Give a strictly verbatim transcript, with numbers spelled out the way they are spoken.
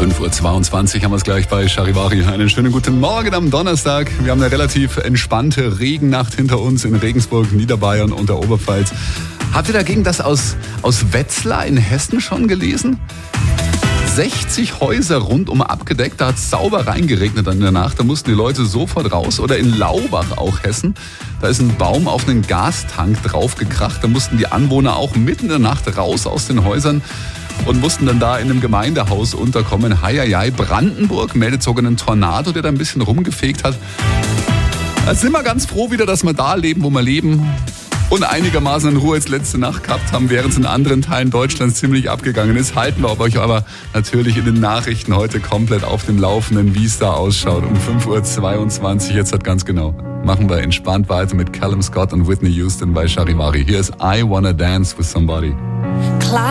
fünf Uhr zweiundzwanzig haben wir es gleich bei Charivari. Einen schönen guten Morgen am Donnerstag. Wir haben eine relativ entspannte Regennacht hinter uns in Regensburg, Niederbayern und der Oberpfalz. Habt ihr dagegen das aus, aus Wetzlar in Hessen schon gelesen? sechzig Häuser rundum abgedeckt, da hat es sauber reingeregnet in der Nacht, da mussten die Leute sofort raus. Oder in Laubach, auch Hessen, da ist ein Baum auf einen Gastank draufgekracht, da mussten die Anwohner auch mitten in der Nacht raus aus den Häusern und mussten dann da in einem Gemeindehaus unterkommen. Heieiei, Brandenburg meldet sogar einen Tornado, der da ein bisschen rumgefegt hat. Da sind wir ganz froh wieder, dass wir da leben, wo wir leben. Und einigermaßen in Ruhe als letzte Nacht gehabt haben, während es in anderen Teilen Deutschlands ziemlich abgegangen ist. Halten wir euch aber natürlich in den Nachrichten heute komplett auf dem Laufenden, wie es da ausschaut. Um fünf Uhr zweiundzwanzig, jetzt halt ganz genau. Machen wir entspannt weiter mit Callum Scott und Whitney Houston bei Charivari. Hier ist I Wanna Dance with Somebody.